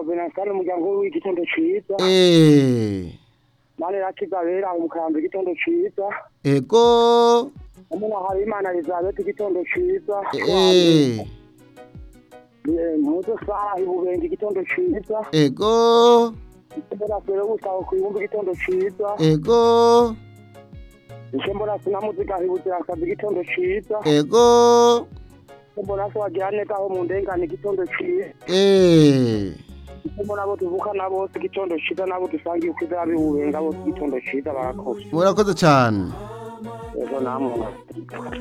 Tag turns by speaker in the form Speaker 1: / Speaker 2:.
Speaker 1: Venansiyo umuryango w'igitondo ciza. Mane rakizabera umukambi igitondo ciza.
Speaker 2: Ego.
Speaker 1: Amuna Habimana Elizabeth igitondo ciza. Muzo saha ibubenge igitondo ciza.
Speaker 2: Ego.
Speaker 1: Mbona sero gusaba kuyumva igitondo ciza.
Speaker 2: Ego.
Speaker 1: Mbona sinamuzika hibutira akazi igitondo ciza.
Speaker 2: Ego.
Speaker 1: Mbona so wajyane kaho mu ndengane igitondo ciza. Mbona abo tuvukana bose igitondo ciza nabo dusangiye ukwizera bibubenga bose igitondo ciza barakoze.
Speaker 2: Murakoze cyane.
Speaker 1: Ego namwe.